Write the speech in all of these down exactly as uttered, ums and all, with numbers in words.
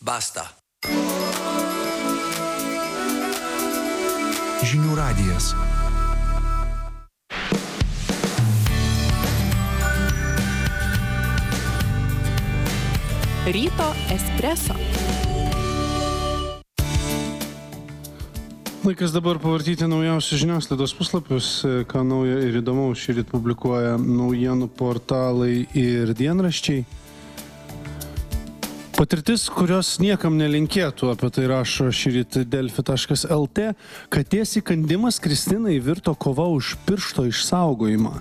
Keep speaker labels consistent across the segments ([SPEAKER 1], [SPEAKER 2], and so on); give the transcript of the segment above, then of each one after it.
[SPEAKER 1] Basta.
[SPEAKER 2] Žinių radijas.
[SPEAKER 3] Ryto espreso.
[SPEAKER 4] Laikas dabar pavartyti naujausius žiniasklaidos puslapius, ką naujo ir įdomaus šįryt publikuoja naujienų portalai ir dienraščiai. Patirtis, kurios niekam nelinkėtų, apie tai rašo šįryt delfi taškas lt, katės įkandimas Kristinai virto kova už piršto išsaugojimą.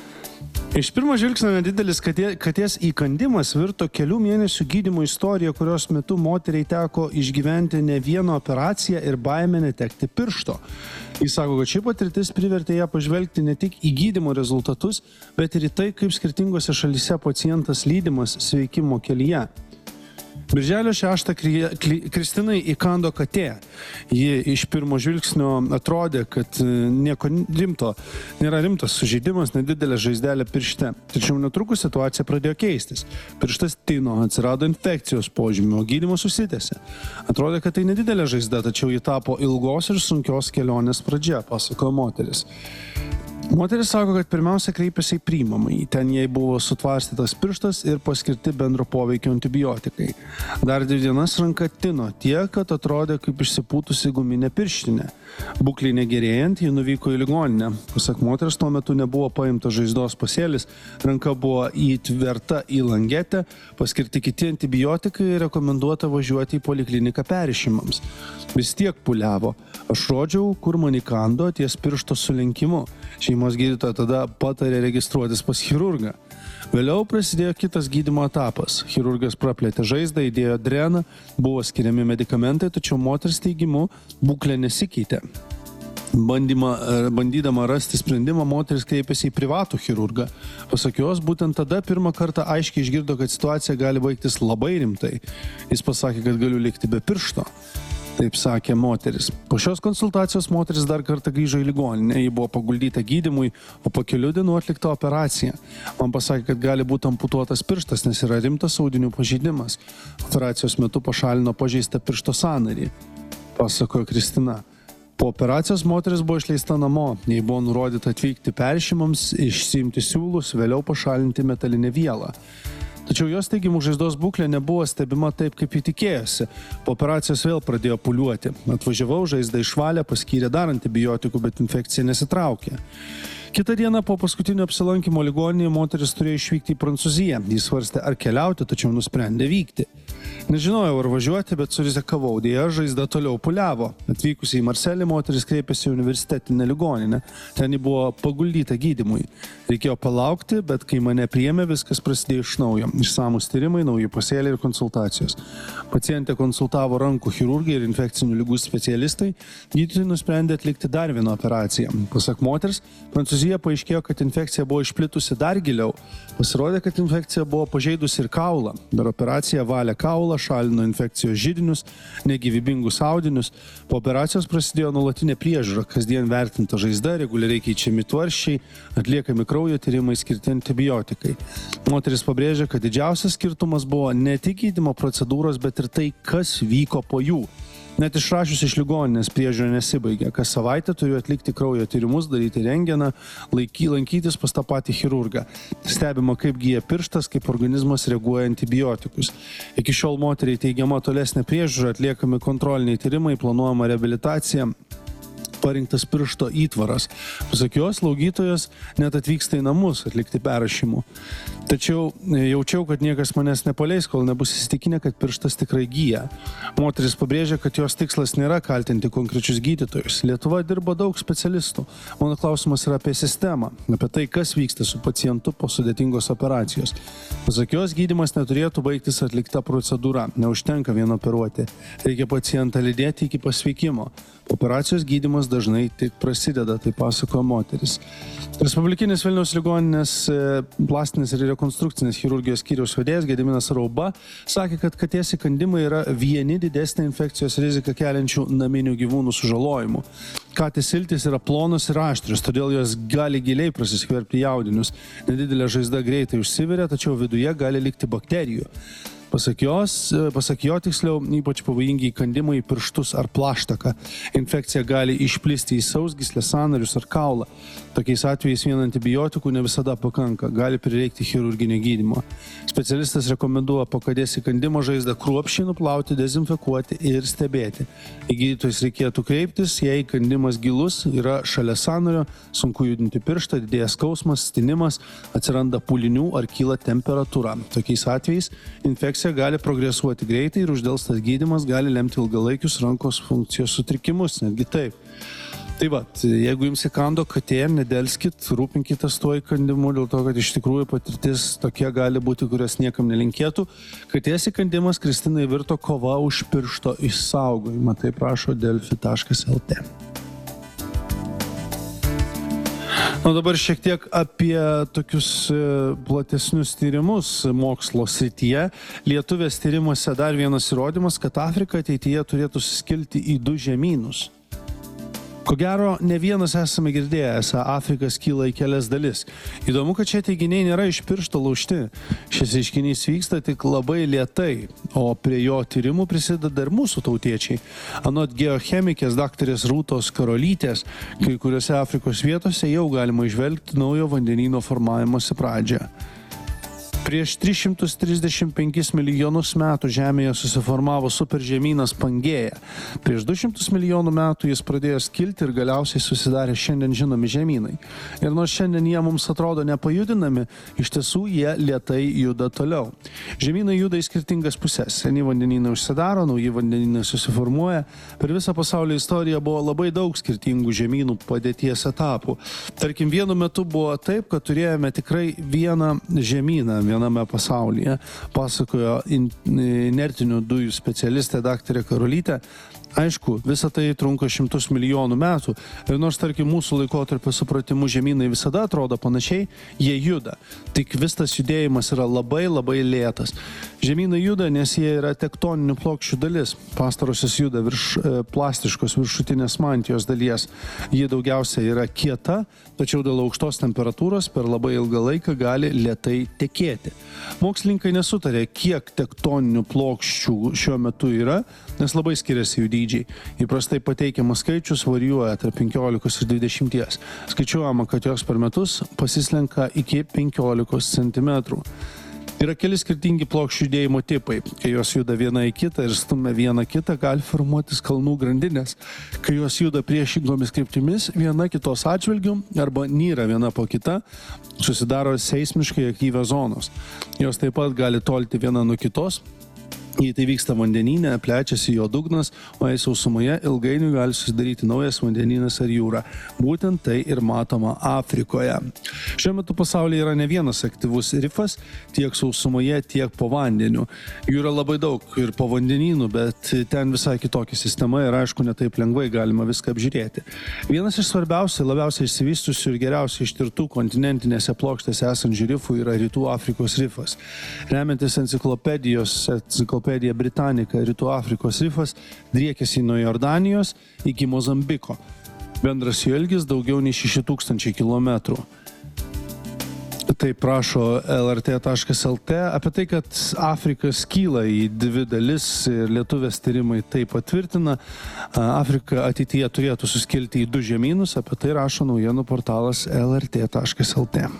[SPEAKER 4] Iš pirmo žvilgsnio nedidelis katė, katės įkandimas virto kelių mėnesių gydymo istorija, kurios metu moteriai teko išgyventi ne vieną operaciją ir baimę netekti piršto. Jis sako, kad ši patirtis privertė ją pažvelgti ne tik į gydymo rezultatus, bet ir į tai, kaip skirtingose šalyse pacientas lydimas sveikimo kelyje. Birželio šeštą Kristinai įkando katė. Ji iš pirmo žvilgsnio atrodė, kad nieko rimto, nėra rimtas sužeidimas, nedidelė žaizdelė piršte. Tačiau netrukus situacija pradėjo keistis. Pirštas tino, atsirado infekcijos požymių, o gydymas užsitęsė. Atrodė, kad tai nedidelė žaizda, tačiau ji tapo ilgos ir sunkios kelionės pradžia, pasakojo moteris. Moteris sako, kad pirmiausia kreipėsi į priimamąjį. Ten jai buvo sutvarstytas pirštas ir paskirti bendro poveikio antibiotikai. Dar dvi dienas ranka tino tiek, kad atrodė kaip išsipūtusi guminė pirštinė. Būklei negerėjant, ji nuvyko į ligoninę. Pasak moters, tuo metu nebuvo paimta žaizdos pasėlis, ranka buvo įtverta į langetę, paskirti kiti antibiotikai ir rekomenduota važiuoti į polikliniką perrišimams. Vis tiek puliavo. Aš rodžiau, kur man įkando ties piršto sulenkimu. Šeimos gydytoja tada patarė registruotis pas chirurgą. Vėliau prasidėjo kitas gydymo etapas. Chirurgas praplėtė žaizdą, įdėjo dreną, buvo skiriami medikamentai, tačiau moters teigimu būklė nesikeitė. Bandyma, bandydama rasti sprendimą, moteris kreipėsi į privatų chirurgą. Pasak jos, būtent tada pirmą kartą aiškiai išgirdo, kad situacija gali baigtis labai rimtai. Jis pasakė, kad galiu likti be piršto. Taip sakė moteris. Po šios konsultacijos moteris dar kartą grįžo į ligoninę. Ji buvo paguldyta gydymui, o po kelių dienų atlikta operacija. Man pasakė, kad gali būti amputuotas pirštas, nes yra rimtas audinių pažeidimas. Operacijos metu pašalino pažeistą piršto sąnarį, pasakojo Kristina. Po operacijos moteris buvo išleista namo. Jai buvo nurodyta atvykti perrišimams, išsiimti siūlus, vėliau pašalinti metalinę vielą. Tačiau jos teigimų žaizdos būklė nebuvo stebima taip, kaip ji tikėjosi. Po operacijos vėl pradėjo puliuoti. Atvažiavau, žaizdą išvalė, paskyrė dar antibiotikų, bet infekcija nesitraukė. Kitą dieną po paskutinio apsilankimo ligoninėje moteris turėjo išvykti į Prancūziją. Jis svarstė, ar keliauti, tačiau nusprendė vykti. Nežinojau, ar važiuoti, bet surizikavau. Dėja, žaizda toliau puliavo. Atvykusi į Marselį, moteris kreipėsi į universitetinę ligoninę. Ten ji buvo paguldyta gydymui. Reikėjo palaukti, bet kai mane priėmė, viskas prasidėjo iš naujo. Išsamūs tyrimai, nauji pasėliai ir konsultacijos. Pacientė konsultavo rankų chirurgai ir infekcinių ligų specialistai. Gydytojai nusprendė atlikti dar vieną operaciją. Pasak moters, Prancūzija paaiškėjo, kad infekcija buvo išplitusi dar giliau. Pasirodė, kad infekcija buvo pažeidusi ir kaulą. Per operaciją valė kaulą, šalino infekcijos židinius, negyvybingus audinius. Po operacijos prasidėjo nuolatinė priežiūra, kasdien vertinta žaizda, reguliariai keičiami tvarsčiai, atliekami kraujo tyrimai, skirti antibiotikai. Moteris pabrėžė, kad didžiausias skirtumas buvo ne tik gydymo procedūros, bet ir tai, kas vyko po jų. Net išrašius iš ligoninės priežiūra nesibaigė. Kas savaitę turiu atlikti kraujo tyrimus, daryti rentgeną, laiky, lankytis pas tą patį chirurgą. Stebima, kaip gyja pirštas, kaip organizmas reaguoja antibiotikus. Iki šiol moteriai teigiama tolesnė priežiūra, atliekami kontroliniai tyrimai, planuojama reabilitacija. Parinktas piršto įtvaras. Pasak jos, slaugytojas net atvyksta į namus atlikti perrašymų. Tačiau jaučiau, kad niekas manęs nepaleis, kol nebus įsitikinę, kad pirštas tikrai gyja. Moteris pabrėžia, kad jos tikslas nėra kaltinti konkrečius gydytojus. Lietuva dirba daug specialistų. Mano klausimas yra apie sistemą, apie tai, kas vyksta su pacientu po sudėtingos operacijos. Pasak jos, gydymas neturėtų baigtis atlikta procedūra. Neužtenka vien operuoti. Reikia pacientą lydėti iki pasveikimo. Operacijos gydymas dažnai tik prasideda, tai pasakojo moteris. Respublikinės Vilniaus ligoninės plastinės ir rekonstrukcinės chirurgijos skyriaus vedėjas Gediminas Rauba sakė, kad katės įkandimai yra vieni didesnė infekcijos riziką keliančių naminių gyvūnų sužalojimų. Katės iltys yra plonos ir aštrios, todėl jos gali giliai prasiskverbti į audinius. Nedidelė žaizda greitai užsiveria, tačiau viduje gali likti bakterijų. Pasak jos, pasak jo tiksliau, ypač pavojingi įkandimai į pirštus ar plaštaką. Infekcija gali išplisti į sausgyslę, sąnarius ar kaulą. Tokiais atvejais vien antibiotikų ne visada pakanka, gali prireikti chirurginio gydymo. Specialistas rekomenduoja po katės įkandimo žaizdą kruopščiai nuplauti, dezinfekuoti ir stebėti. Į gydytojus reikėtų kreiptis, jei įkandimas gilus, yra šalia sąnario, sunku judinti pirštą, didėja skausmas, stinimas, atsiranda pūlinių ar kyla temperatūra. Tokiais atvejais infekcija gali progresuoti greitai ir uždelstas gydymas gali lemti ilgalaikius rankos funkcijos sutrikimus, netgi taip. Tai va, jeigu jums įkando katė, nedelskit, rūpinkitės tuo įkandimu, dėl to, kad iš tikrųjų patirtis tokia gali būti, kurios niekam nelinkėtų. Katės įkandimas Kristinai virto kova už piršto išsaugojimą, tai prašo delfi taškas lt. O dabar šiek tiek apie tokius platesnius tyrimus mokslo srityje. Lietuvės tyrimuose dar vienas įrodymas, kad Afrika ateityje turėtų suskilti į du žemynus. Ko gero, ne vienas esame girdėję, esą Afrika skyla į kelias dalis. Įdomu, kad šie teiginiai nėra iš piršto laužti. Šis reiškinys vyksta tik labai lėtai, o prie jo tyrimų prisideda ir mūsų tautiečiai. Anot geochemikės daktarės Rūtos Karolytės, kai kuriuose Afrikos vietose jau galima įžvelgti naujo vandenyno formavimosi pradžią. Prieš tris šimtus trisdešimt penkis milijonus metų Žemėje susiformavo superžemynas Pangėja. Prieš du šimtus milijonų metų jis pradėjo skilti ir galiausiai susidarė šiandien žinomi žemynai. Ir nors šiandien jie mums atrodo nepajudinami, iš tiesų jie lėtai juda toliau. Žemynai juda į skirtingas puses. Seni vandenynai užsidaro, nauji vandenynai susiformuoja. Per visą pasaulio istoriją buvo labai daug skirtingų žemynų padėties etapų. Tarkim, vienu metu buvo taip, kad turėjome tikrai vieną žemyną viename pasaulyje, pasakojo inertinių dujų specialistė daktarė Karolytė. Aišku, visa tai trunka šimtus milijonų metų ir nors, tarkim, mūsų laikotarpio supratimu žemynai visada atrodo panašiai, jie juda. Tik vis tas judėjimas yra labai labai lėtas. Žemynai juda, nes jie yra tektoninių plokščių dalis. Pastarosios juda virš e, plastiškos viršutinės mantijos dalies. Ji daugiausia yra kieta, tačiau dėl aukštos temperatūros per labai ilgą laiką gali lėtai tekėti. Mokslininkai nesutarė, kiek tektoninių plokščių šiuo metu yra, nes labai skiriasi jų dydžiai. Įprastai pateikiamas skaičius varijuoja tarp penkiolikos ir dvidešimties. Skaičiuojama, kad jos per metus pasislenka iki penkiolikos centimetrų. Yra keli skirtingi plokščių judėjimo tipai. Kai jos juda viena į kitą ir stumia vieną kitą, gali formuotis kalnų grandinės. Kai jos juda priešingomis kryptimis, viena kitos atžvilgių arba nyra viena po kita, susidaro seismiškai aktyvios zonos. Jos taip pat gali tolti viena nuo kitos. Jei tai vyksta vandenyne, plečiasi jo dugnas, o jei sausumoje ilgainiui gali susidaryti naujas vandenynas ar jūra. Būtent tai ir matoma Afrikoje. Šiuo metu pasaulyje yra ne vienas aktyvus rifas, tiek sausumoje, tiek po vandeniu. Jų yra labai daug ir po vandenynų, bet ten visai kitokia sistema ir aišku, netaip lengvai galima viską apžiūrėti. Vienas iš svarbiausiai, labiausiai išsivystusių ir geriausiai ištirtų kontinentinėse plokštėse esančių rifų yra Rytų Afrikos rifas. Remiantis enciklopedijos, enciklopedijos Encyclopedia Britannica, Rytų Afrikos rifas driekiasi nuo Jordanijos iki Mozambiko. Bendras jo ilgis daugiau nei šeši tūkstančiai kilometrų. Tai prašo L R T taškas L T apie tai, kad Afrika skyla į dvi dalis ir lietuvės tyrimai tai patvirtina. Afrika ateityje turėtų suskilti į du žemynus, apie tai rašo naujienų portalas L R T taškas L T.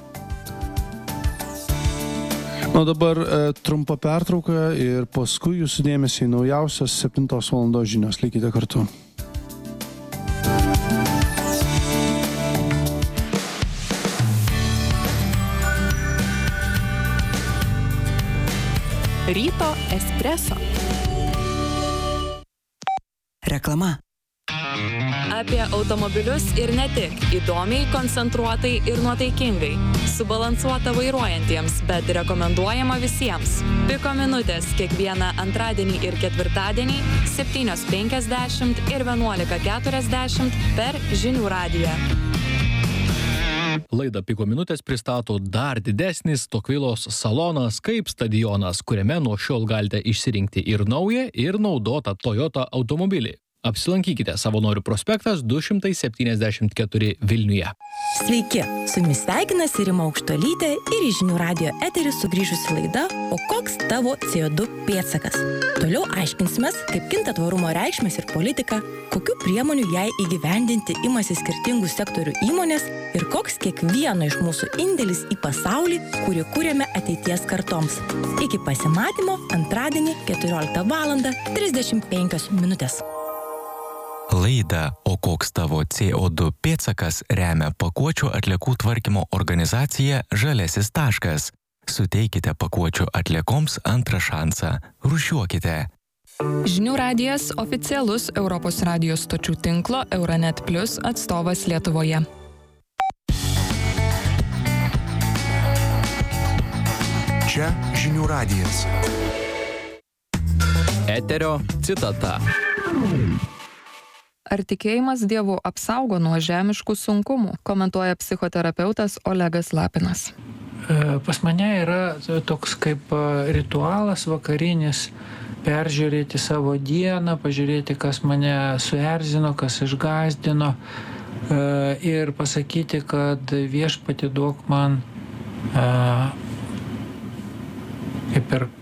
[SPEAKER 4] O dabar e, trumpa pertrauka ir paskui jūsų dėmesį į naujausios septintos valandos žinios. Likite kartu.
[SPEAKER 1] Ryto espreso. Reklama. Apie automobilius ir ne tik. Įdomiai, koncentruotai ir nuotaikingai. Subalansuota vairuojantiems, bet rekomenduojama visiems. Piko minutės kiekvieną antradienį ir ketvirtadienį septynios penkiasdešimt ir vienuolika keturiasdešimt per žinių radiją.
[SPEAKER 2] Laidą Piko minutės pristato dar didesnis Tokvilos salonas kaip stadionas, kuriame nuo šiol galite išsirinkti ir naują, ir naudotą Toyota automobilį. Apsilankykite Savanorių prospektas du šimtai septyniasdešimt keturi Vilniuje.
[SPEAKER 3] Sveiki, su jumis sveikinasi Rima Aukštuolytė ir į Žinių radijo eterį sugrįžusi laida O koks tavo C O du pėdsakas? Toliau aiškinsimės, kaip kinta tvarumo reikšmės ir politika, kokių priemonių jai įgyvendinti imasi skirtingų sektorių įmonės ir koks kiekvieno iš mūsų indėlis į pasaulį, kurį kūrėme ateities kartoms. Iki pasimatymo antradienį keturioliktą valandą trisdešimt penkios minutės.
[SPEAKER 5] Laidą O koks tavo C O du pėdsakas remia pakuočių atliekų tvarkymo organizacija Žaliasis taškas. Suteikite pakuočių atliekoms antrą šansą. Rūšiuokite.
[SPEAKER 1] Žinių radijas oficialus Europos radijos stočių tinklo Euronet Plus atstovas Lietuvoje.
[SPEAKER 6] Čia Žinių radijas.
[SPEAKER 2] Eterio citata.
[SPEAKER 1] Ar tikėjimas Dievu apsaugo nuo žemiškų sunkumų, komentuoja psichoterapeutas Olegas Lapinas.
[SPEAKER 7] Pas mane yra toks kaip ritualas vakarinis peržiūrėti savo dieną, pažiūrėti, kas mane suerzino, kas išgąsdino ir pasakyti, kad viešpatie duok man kaip ir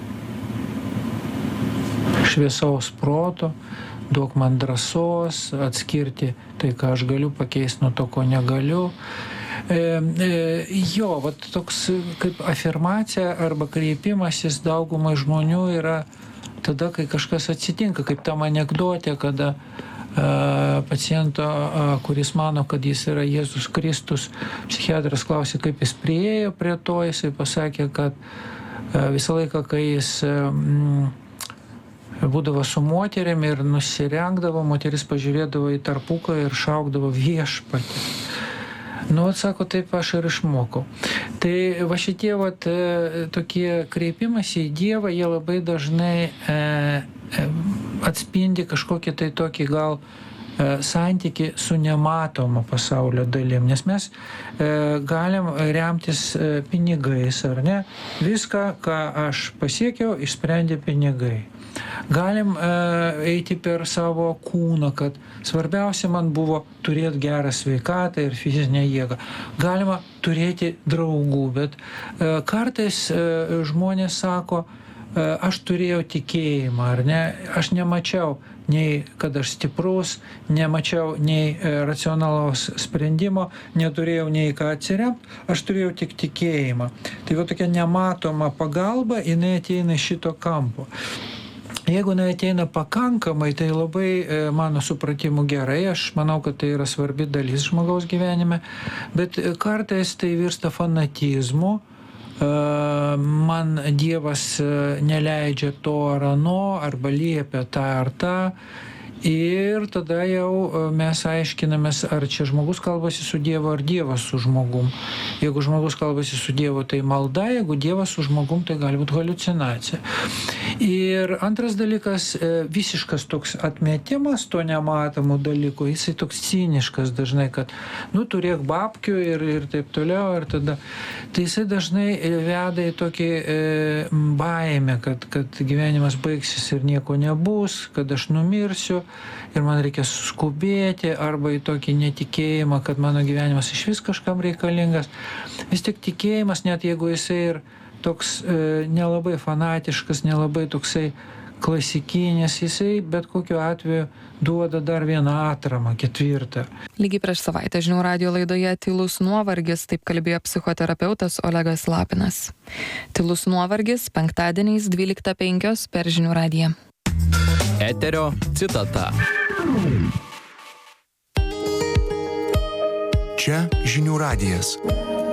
[SPEAKER 7] šviesaus proto, duok man drąsos atskirti tai, ką aš galiu pakeisti nuo to, ko negaliu. E, e, jo, vat toks kaip afirmacija arba kreipimasis daugumai žmonių yra tada, kai kažkas atsitinka, kaip tam anekdotė, kada a, paciento, a, kuris mano, kad jis yra Jėzus Kristus, psichiatras klausė, kaip jis priėjo prie to, jisai pasakė, kad a, visą laiką, kai jis m, būdavo su moterim ir nusirengdavo, moteris pažiūrėdavo į tarpuką ir šaukdavo viešpatį. Nu, atsako, taip aš ir išmokau. Tai va šitie vat, tokie kreipimas į Dievą, jie labai dažnai e, atspindi kažkokį tai tokį gal e, santykį su nematomo pasaulio dalim. Nes mes e, galim remtis e, pinigais, ar ne? Viską, ką aš pasiekiau, išsprendė pinigai. Galim e, eiti per savo kūną, kad svarbiausia man buvo turėti gerą sveikatą ir fizinę jėgą. Galima turėti draugų, bet e, kartais e, žmonės sako, e, aš turėjau tikėjimą, ar ne? Aš nemačiau nei, kad aš stiprus, nemačiau nei e, racionalaus sprendimo, neturėjau nei ką atsiremti, aš turėjau tik tikėjimą. Tai va tokia nematoma pagalba, jinai ateina iš šito kampo. Jeigu jinai ateina pakankamai, tai labai e, mano supratimu gerai, aš manau, kad tai yra svarbi dalis žmogaus gyvenime, bet kartais tai virsta fanatizmu, e, man Dievas neleidžia to ar ano, arba liepia tą ar tą, ir tada jau mes aiškinamės, ar čia žmogus kalbasi su Dievu, ar Dievas su žmogum. Jeigu žmogus kalbasi su Dievu, tai malda, jeigu Dievas su žmogum, tai gali būti haliucinacija. Ir antras dalykas, visiškas toks atmetimas to nematomų dalykų, jisai toks ciniškas dažnai, kad, nu, turėk babkių ir, ir taip toliau, ir tada. Tai jisai dažnai veda į tokį e, baimę, kad, kad gyvenimas baigsis ir nieko nebus, kad aš numirsiu ir man reikia skubėti, arba į tokį netikėjimą, kad mano gyvenimas iš vis kažkam reikalingas. Vis tik tikėjimas, net jeigu jisai ir toks e, nelabai fanatiškas, nelabai toksai klasikinis, jisai bet kokiu atveju duoda dar vieną atramą, ketvirtą.
[SPEAKER 1] Lygiai prieš savaitę Žinių radijo laidoje Tylus nuovargis, taip kalbėjo psichoterapeutas Olegas Lapinas. Tylus nuovargis penktadieniais dvyliktą penkios per Žinių radiją.
[SPEAKER 2] Eterio citata.
[SPEAKER 6] Čia Žinių radijas.